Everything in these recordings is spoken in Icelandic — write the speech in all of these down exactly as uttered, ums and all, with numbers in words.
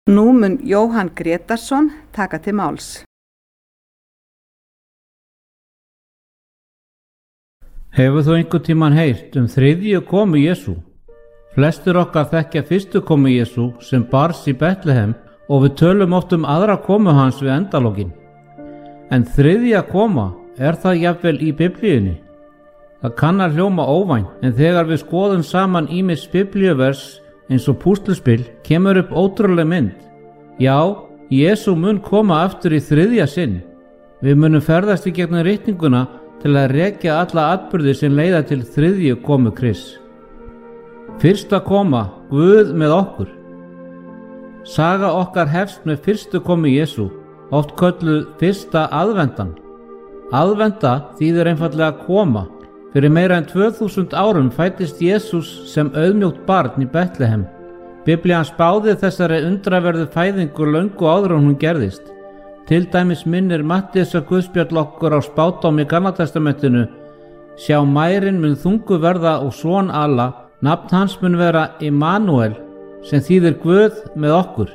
Nú mun Jóhann Grétarsson taka til máls. Hefur þú einhvern tímann heyrt um þriðju komu Jesú? Flestir okkar þekkja fyrstu komu Jesú sem bars í Betlehem og við tölum oft um aðra komu hans við endalokin. En þriðja koma, er það jafnvel í Biblíunni? Það kann að hljóma óvænt, en þegar við skoðum saman ýmis biblíuvers eins og púsluspil kemur upp ótrúleg mynd. Já, Jesú mun koma aftur í þriðja sinn. Við munum ferðast í gegnum ritninguna til að rekja alla atburði sem leiða til þriðju komu Krists. Fyrsta koma, Guð með okkur. Saga okkar hefst með fyrstu komu Jesú, oft kölluð fyrsta aðvendan. Aðvenda þýðir einfaldlega koma. Fyrir meira en tvö þúsund árum fæddist Jesús sem auðmjótt barn í Betlehem. Biblían spáði þessari undraverðu fæðingu löngu áður en hún gerðist. Til dæmis minnir Mattíasar guðspjall okkur á spádóm í Gamla testamentinu: Sjá, mærin mun þungu verða og son Alla, nafn hans mun vera Immanuel, sem þýðir Guð með okkur.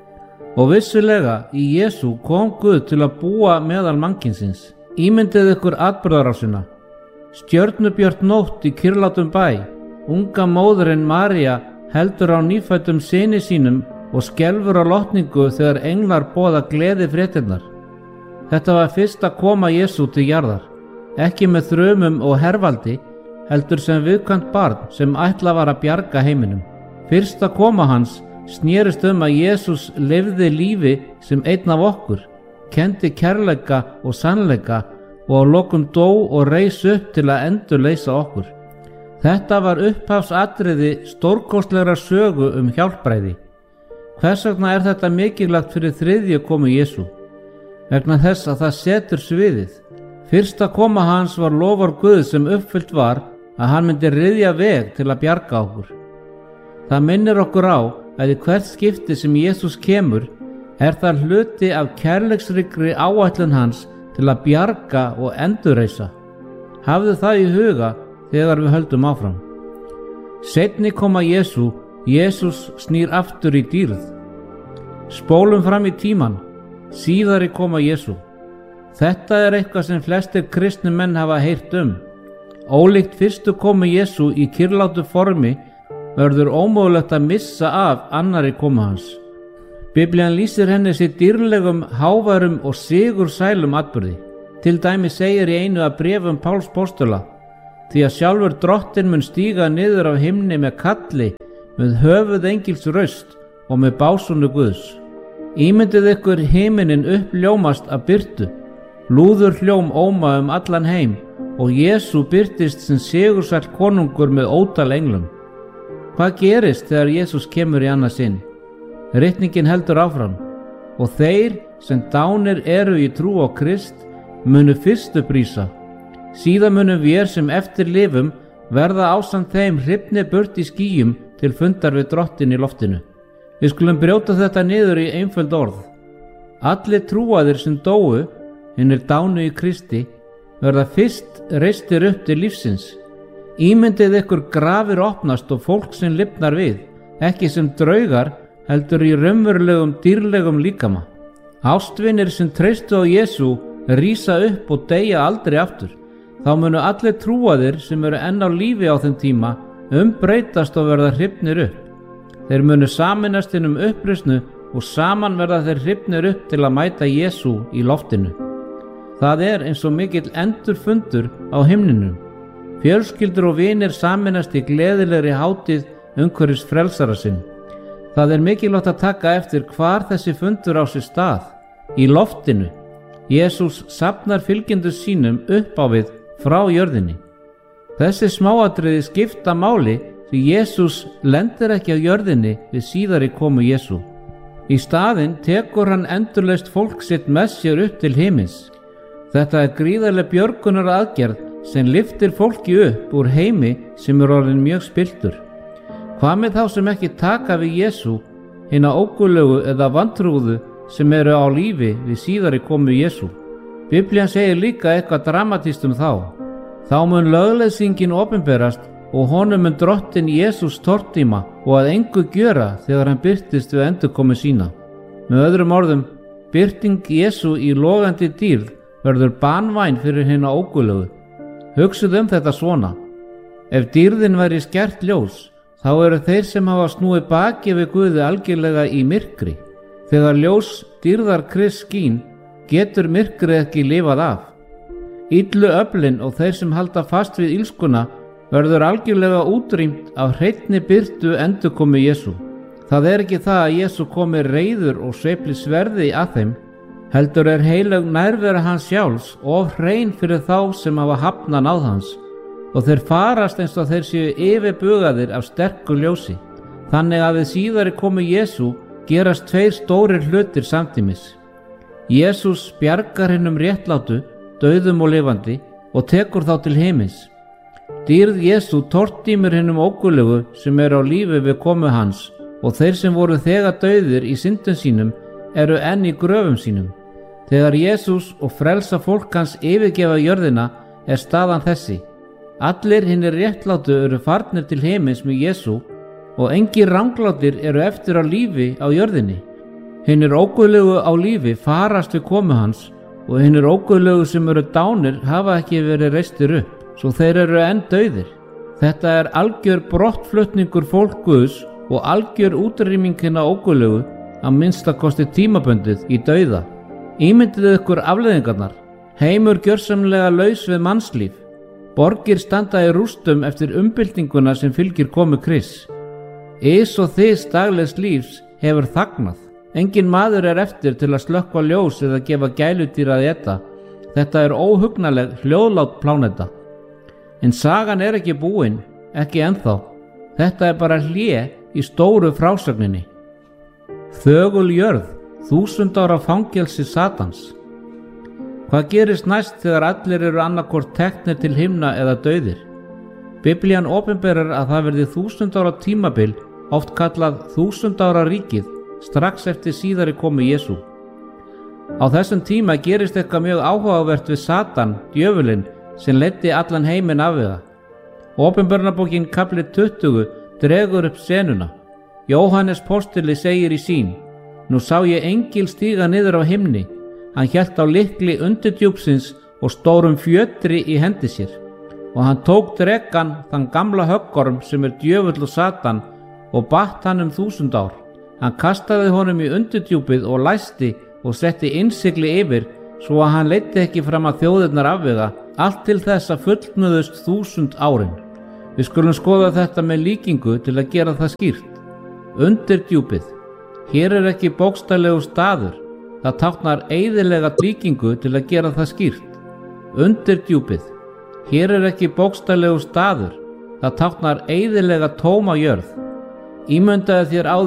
Og vissulega, í Jesú kom Guð til að búa meðal mannkynsins. Ímyndið ykkur atburðarásina. Stjörnubjört nótt í kyrrlátum bæ. Unga móðirin María heldur á nýfæddum syni sínum og skelfur á lotningu þegar englar boða gleði fréttirnar. Þetta var fyrsta koma Jesú til jarðar, ekki með þrumum og hervaldi, heldur sem viðkvæmt barn sem ætla var að bjarga heiminum. Fyrsta koma hans snerist um að Jesús lifði lífi sem einn af okkur, kenndi kærleika og sannleika og á lokum dó og reis upp til að endurleysa okkur. Þetta var upphafsatriði stórkostlegra sögu um hjálpræði. Hvers vegna er þetta mikilvægt fyrir þriðju komu Jesú? Vegna þess að það setur sviðið. Fyrsta koma hans var lofar Guð sem uppfyllt var að hann myndi ryðja veg til að bjarga okkur. Það minnir okkur á að í hvert skipti sem Jesús kemur er það hluti af kærleiksríkri áætlun hans til að bjarga og endurreisa. Hafðu það í huga þegar við höldum áfram. Seinni koma Jesú, Jesús snýr aftur í dýrð. Spólum fram í tíman, síðari koma Jesú. Þetta er eitthvað sem flestir kristni menn hafa heyrt um. Ólíkt fyrstu komu Jesú í kyrrlátu formi verður ómögulegt að missa af annari komu hans. Biblían lýsir henni sér dýrlegum, háværum og sigursælum atburði. Til dæmis segir í einu af bréfum Páls postula: Því að sjálfur drottinn mun stíga niður af himni með kalli, með höfuð engils raust og með básúnu Guðs. Ímyndið ykkur himinin uppljómast af birtu, lúður hljóm óma um allan heim og Jesú birtist sem sigursæll konungur með ótal englum. Hvað gerist þegar Jesús kemur í annað sinn? Ritningin heldur áfram: Og þeir sem dánir eru í trú á Krist munu fyrst upprísa. Síðan munum við sem eftir lifum verða ásamt þeim hrifni burt í skýjum til fundar við drottin í loftinu. Við skulum brjóta þetta niður í einföld orð. Allir trúaðir sem dóu, hinnir dánu í Kristi, verða fyrst reistir upp til lífsins. Ímyndið ykkur grafir opnast og fólk sem lifnar við, ekki sem draugar, heldur í raunverulegum dýrlegum líkama. Ástvinir sem treystu á Jesú rísa upp og deyja aldrei aftur. Þá munu allir trúaðir sem eru enn á lífi á þeim tíma umbreytast og verða hrifnir upp. Þeir munu sameinast inn um uppreisnu og saman verða þeir hrifnir upp til að mæta Jesú í loftinu. Það er eins og mikill endurfundur á himninum. Fjölskyldur og vinir sameinast í gleðilegri hátíð umhverfis frelsara sinn. Það er mikilvægt að taka eftir hvar þessi fundur á sér stað. Í loftinu. Jesús safnar fylgjendur sínum upp á við frá jörðinni. Þessi smáatriði skipta máli því Jesús lendir ekki á jörðinni við síðari komu Jesú. Í staðinn tekur hann endurlaust fólk sitt með sér upp til himins. Þetta er gríðarleg björgunar aðgerð sem lyftir fólki upp úr heimi sem er orðinn mjög spilltur. Hvað með þá sem ekki taka við Jesú, hina ógulögu eða vantrúðu sem eru á lífi við síðari komu Jesú? Biblían segir líka eitthvað dramatískt um þá. Þá mun lögleiðsingin opinberast og honum mun drottinn Jesús tortíma og að engu gjöra þegar hann birtist við endurkomu sína. Með öðrum orðum, birting Jesú í logandi dýrð verður banvæn fyrir hina óguðlegu. Hugsið um þetta svona: ef dýrðin væri skært ljós, þá eru þeir sem hafa snúið baki við Guði algjörlega í myrkri. Þegar ljós dýrðar Krists skín, getur myrkrið ekki lifað af. Illu öflin og þeir sem halda fast við ilskuna verður algjörlega útrýmt af hreinni birtu endurkomu Jesú. Það er ekki það að Jesú komi reiður og sveifli sverði að þeim, heldur er heilög nærvera hans sjálfs of hrein fyrir þá sem hafa hafnað náð hans, og þeir farast eins og þeir séu yfirbugaðir af sterku ljósi. Þannig að við síðari komu Jesú gerast tveir stórir hlutir samtímis. Jesús bjargar hinnum réttlátu, dauðum og lifandi, og tekur þá til himins. Dýrð Jesú tortímir hinnum óguðlegu sem eru á lífi við komu hans, og þeir sem voru þegar dauðir í syndum sínum eru enn í gröfum sínum. Þegar Jesús og frelsa fólk hans yfirgefa jörðina er staðan þessi: allir hinnir réttlátu eru farnir til himins með Jesú, og engir ranglátir eru eftir á lífi á jörðinni. Hinnir óguðlegu á lífi farast við komu hans, og hinnir óguðlegu sem eru dánir hafa ekki verið reistir upp, svo þeir eru enn dauðir. Þetta er algjör brottflutningur fólk Guðs og algjör útrýming hinna óguðlegu, að minnsta kosti tímabundið í dauða. Ímyndið ykkur afleiðingarnar: heimur gjörsamlega laus við mannslíf, borgir standa í rústum eftir umbyltinguna sem fylgir komu Krists. Ys og þys daglegs lífs hefur þagnað. Engin maður er eftir til að slökkva ljós eða gefa gæludýr að éta. Þetta er óhugnaleg, hljóðlát pláneta. En sagan er ekki búin, ekki ennþá. Þetta er bara hlé í stóru frásögninni. Þögul jörð, þúsund ára fangelsi Satans. Hvað gerist næst þegar allir eru annarkvort teknir til himna eða dauðir? Biblían opinberar að það verði þúsund ára tímabil, oft kallað þúsund ára ríkið, strax eftir síðari komu Jesú. Á þessum tíma gerist eitthvað mjög áhugavert við Satan, djöfulinn, sem leiddi allan heiminn afvega. Opinberunarbókin kapli tuttugu dregur upp senuna. Jóhannes postuli segir í sín: nú sá ég engil stíga niður á himni. Hann hélt á lykli undirdjúpsins og stórum fjötri í hendi sér. Og hann tók drekann, þann gamla höggorm sem er djöfull og Satan, og batt hann um þúsund ár. Hann kastaði honum í undirdjúpið og læsti og setti innsigli yfir, svo að hann leiddi ekki fram að þjóðirnar afvega, allt til þess að fullnuðust þúsund árin. Við skulum skoða þetta með líkingu til að gera það skýrt. Undirdjúpið. Hér er ekki bókstaflegur staður. Það táknar eyðilega líkingu til að gera það skýrt. Undirdjúpið. Hér er ekki bókstaflegur staður. Það táknar eyðilega tóma jörð. Ímyndaðu þér á